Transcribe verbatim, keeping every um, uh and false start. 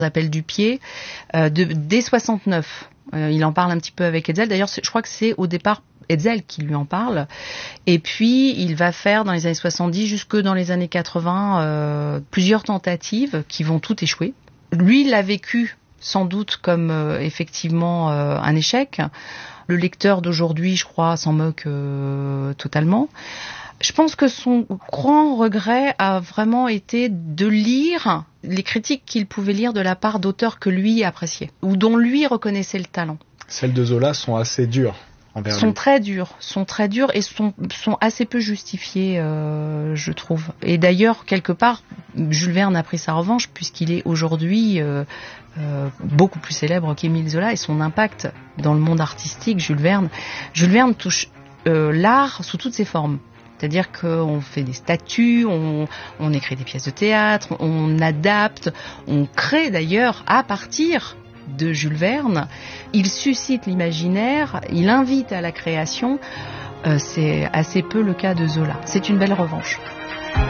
Appel du pied, euh, de, dès soixante-neuf. Euh, il en parle un petit peu avec Hetzel. D'ailleurs, je crois que c'est au départ Hetzel qui lui en parle. Et puis, il va faire dans les années soixante-dix jusque dans les années quatre-vingts euh, plusieurs tentatives qui vont toutes échouer. Lui, il l'a vécu sans doute comme euh, effectivement euh, un échec. Le lecteur d'aujourd'hui, je crois, s'en moque euh, totalement. Je pense que son grand regret a vraiment été de lire les critiques qu'il pouvait lire de la part d'auteurs que lui appréciait, ou dont lui reconnaissait le talent. Celles de Zola sont assez dures envers sont lui. très dures, sont très dures et sont, sont assez peu justifiées, euh, je trouve. Et d'ailleurs, quelque part, Jules Verne a pris sa revanche puisqu'il est aujourd'hui euh, euh, beaucoup plus célèbre qu'Émile Zola et son impact dans le monde artistique, Jules Verne. Jules Verne touche euh, l'art sous toutes ses formes. C'est-à-dire qu'on fait des statues, on, on écrit des pièces de théâtre, on adapte, on crée d'ailleurs à partir de Jules Verne. Il suscite l'imaginaire, il invite à la création. Euh, c'est assez peu le cas de Zola. C'est une belle revanche.